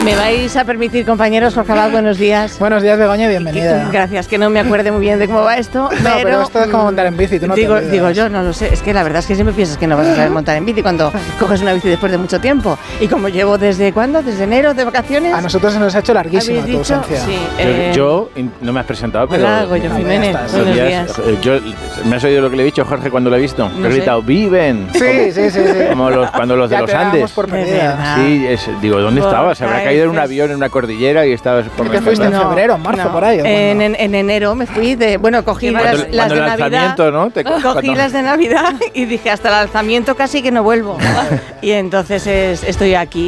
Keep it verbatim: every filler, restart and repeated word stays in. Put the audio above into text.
¿Me vais a permitir, compañeros, Jorge Abad, buenos días? Buenos días, Begoña, bienvenida. Gracias, que no me acuerde muy bien de cómo va esto. No, pero, pero esto es como montar en bici, tú no digo, te olvidas. Digo yo, no lo sé, es que la verdad es que siempre piensas que no vas a saber montar en bici cuando coges una bici después de mucho tiempo. Y como llevo desde, ¿cuándo? ¿Desde enero, de vacaciones? A nosotros se nos ha hecho larguísima tu dicho? ausencia. Sí, eh, yo, yo, no me has presentado, pero... Hola, Goyo Jiménez, buenos días. Yo, ¿me has oído lo que le he dicho, Jorge, cuando lo he visto? No he gritado, sé. ¡viven! Sí, como, sí, sí, sí. Como los, cuando los de ya los te dábamos Andes. por De perdida. verdad. Sí, es, digo, ¿dónde Por estabas? Se habrá caído en un caeces. avión en una cordillera y estabas por ¿Qué te fuiste en No, febrero, marzo, no. por ahí? ¿o En, cuándo? en, en enero me fui de... Bueno, cogí Cuando- las, cuando las de el Navidad. alzamiento, ¿no? Te- Cogí cuando- las de Navidad y dije, hasta el alzamiento casi que no vuelvo. Y entonces es- estoy aquí.